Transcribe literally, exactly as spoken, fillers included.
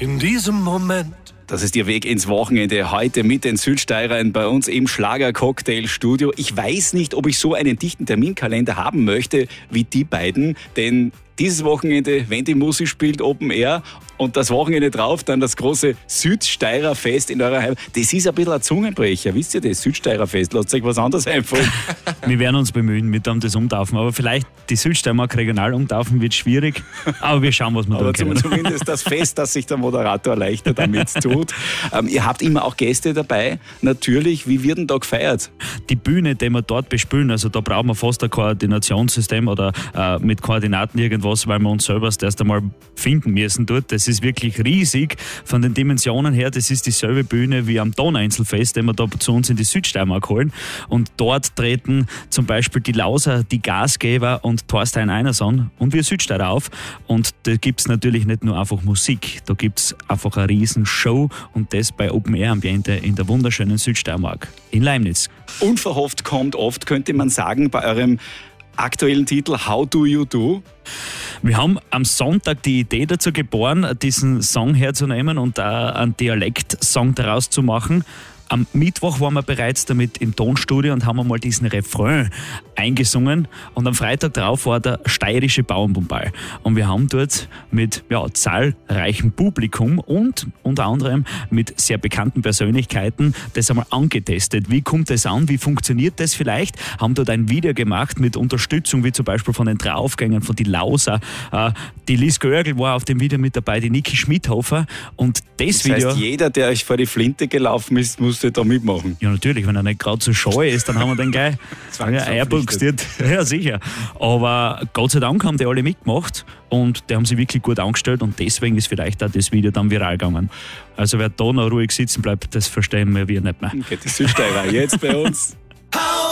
In diesem Moment. Das ist Ihr Weg ins Wochenende heute mit den Südsteirern bei uns im Schlager-Cocktail-Studio. Ich weiß nicht, ob ich so einen dichten Terminkalender haben möchte wie die beiden, denn dieses Wochenende, wenn die Musik spielt, Open Air und das Wochenende drauf dann das große Südsteirer Fest in eurer Heimat. Das ist ein bisschen ein Zungenbrecher, wisst ihr das? Südsteirer Fest, lasst euch was anderes einfallen. Wir werden uns bemühen, mit dem das umtaufen, aber vielleicht die Südsteiermark regional umtaufen wird schwierig, aber wir schauen, was wir aber tun können. Zumindest das Fest, dass sich der Moderator leichter damit tut. Ähm, ihr habt immer auch Gäste dabei, natürlich. Wie wird denn da gefeiert? Die Bühne, die wir dort bespielen, also da brauchen wir fast ein Koordinationssystem oder äh, mit Koordinaten irgendwas, weil wir uns selber erst einmal finden müssen dort. Das ist wirklich riesig von den Dimensionen her. Das ist dieselbe Bühne wie am Donauinselfest, den wir da zu uns in die Südsteiermark holen. Und dort treten zum Beispiel die Lauser, die Gasgeber und Thorstein Einerson und wir Südsteirer auf. Und da gibt es natürlich nicht nur einfach Musik, da gibt es einfach eine riesen Show und das bei Open Air Ambiente in der wunderschönen Südsteiermark in Leimnitz. Unverhofft kommt oft, könnte man sagen, bei eurem aktuellen Titel How Do You Do? Wir haben am Sonntag die Idee dazu geboren, diesen Song herzunehmen und da einen Dialekt-Song daraus zu machen. Am Mittwoch waren wir bereits damit im Tonstudio und haben einmal diesen Refrain eingesungen. Und am Freitag darauf war der steirische Bauernbumball. Und wir haben dort mit ja, zahlreichem Publikum und unter anderem mit sehr bekannten Persönlichkeiten das einmal angetestet. Wie kommt das an? Wie funktioniert das vielleicht? Haben dort ein Video gemacht mit Unterstützung, wie zum Beispiel von den Draufgängern, von die Lauser. Die Lies Görgel war auf dem Video mit dabei, die Niki Schmidhofer. Und das, das Video... heißt, jeder, der euch vor die Flinte gelaufen ist, musste da mitmachen. Ja, natürlich, wenn er nicht gerade so scheu ist, dann haben wir den gleich einbuchstiert. Ja, sicher. Aber Gott sei Dank haben die alle mitgemacht und die haben sich wirklich gut angestellt und deswegen ist vielleicht auch das Video dann viral gegangen. Also wer da noch ruhig sitzen bleibt, das verstehen wir nicht mehr. Okay, die Südsteirer jetzt bei uns.